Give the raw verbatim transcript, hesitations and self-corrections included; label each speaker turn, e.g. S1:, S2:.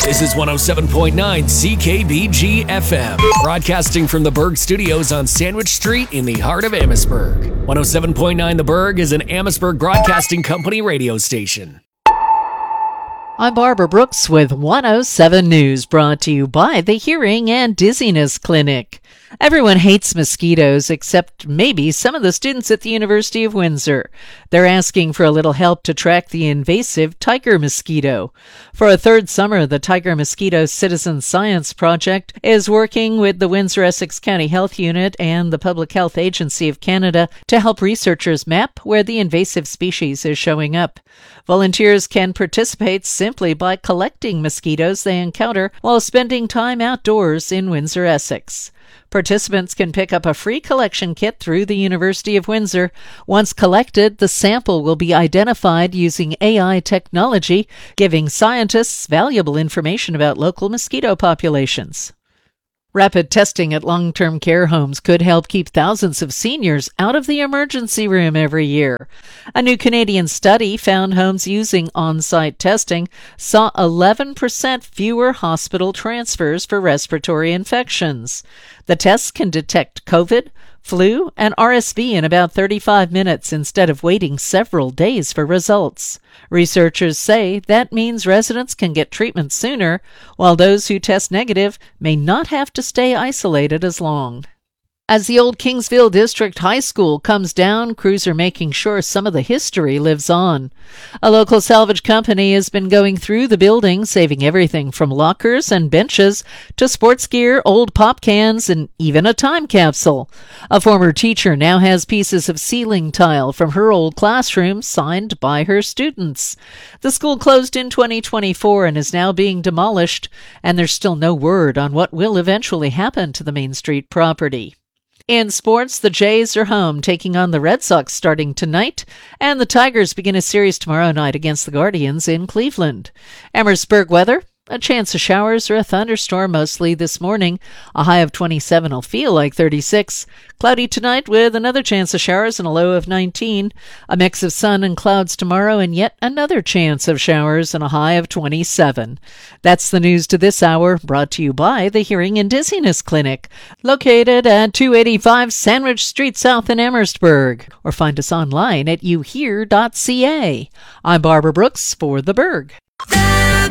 S1: This is one oh seven point nine C K B G F M, broadcasting from the Berg Studios on Sandwich Street in the heart of Amherstburg. one oh seven point nine The Berg is an Amherstburg Broadcasting Company radio station.
S2: I'm Barbara Brooks with one oh seven News, brought to you by the Hearing and Dizziness Clinic. Everyone hates mosquitoes except maybe some of the students at the University of Windsor. They're asking for a little help to track the invasive tiger mosquito. For a third summer, the Tiger Mosquito Citizen Science Project is working with the Windsor-Essex County Health Unit and the Public Health Agency of Canada to help researchers map where the invasive species is showing up. Volunteers can participate simply by collecting mosquitoes they encounter while spending time outdoors in Windsor-Essex. Participants can pick up a free collection kit through the University of Windsor. Once collected, the sample will be identified using A I technology, giving scientists valuable information about local mosquito populations. Rapid testing at long-term care homes could help keep thousands of seniors out of the emergency room every year. A new Canadian study found homes using on-site testing saw eleven percent fewer hospital transfers for respiratory infections. The tests can detect COVID, flu, and R S V in about thirty-five minutes instead of waiting several days for results. Researchers say that means residents can get treatment sooner, while those who test negative may not have to stay isolated as long. As the old Kingsville District High School comes down, crews are making sure some of the history lives on. A local salvage company has been going through the building, saving everything from lockers and benches to sports gear, old pop cans, and even a time capsule. A former teacher now has pieces of ceiling tile from her old classroom signed by her students. The school closed in twenty twenty-four and is now being demolished, and there's still no word on what will eventually happen to the Main Street property. In sports, the Jays are home, taking on the Red Sox starting tonight, and the Tigers begin a series tomorrow night against the Guardians in Cleveland. Amherstburg weather. A chance of showers or a thunderstorm mostly this morning. A high of twenty-seven will feel like thirty-six. Cloudy tonight with another chance of showers and a low of nineteen. A mix of sun and clouds tomorrow and yet another chance of showers and a high of twenty-seven. That's the news to this hour, brought to you by the Hearing and Dizziness Clinic, located at two eighty-five Sandwich Street South in Amherstburg. Or find us online at you hear dot c a. I'm Barbara Brooks for The Berg.